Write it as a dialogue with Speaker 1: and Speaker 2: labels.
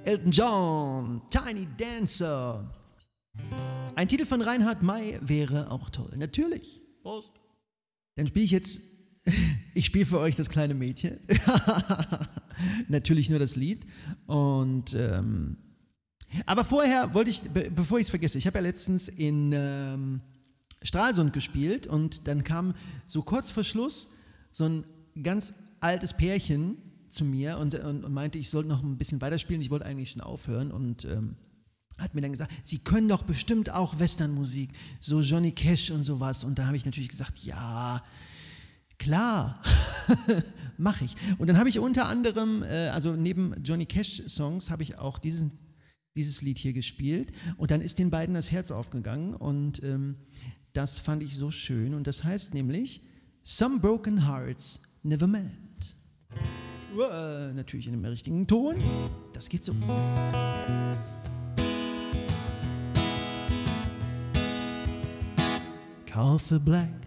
Speaker 1: Elton John, Tiny Dancer. Ein Titel von Reinhard May wäre auch toll. Natürlich. Prost. Dann spiele ich jetzt, ich spiele für euch das kleine Mädchen. Natürlich nur das Lied. Und, aber vorher wollte ich, bevor ich es vergesse, ich habe ja letztens in Stralsund gespielt und dann kam so kurz vor Schluss so ein ganz altes Pärchen zu mir und meinte, ich sollte noch ein bisschen weiterspielen. Ich wollte eigentlich schon aufhören und hat mir dann gesagt, Sie können doch bestimmt auch Westernmusik, so Johnny Cash und sowas. Und da habe ich natürlich gesagt, ja, klar, mache ich. Und dann habe ich unter anderem, also neben Johnny Cash Songs, habe ich auch dieses Lied hier gespielt. Und dann ist den beiden das Herz aufgegangen und das fand ich so schön. Und das heißt nämlich, Some Broken Hearts Never Mend. Natürlich in dem richtigen Ton. Das geht so. Call for black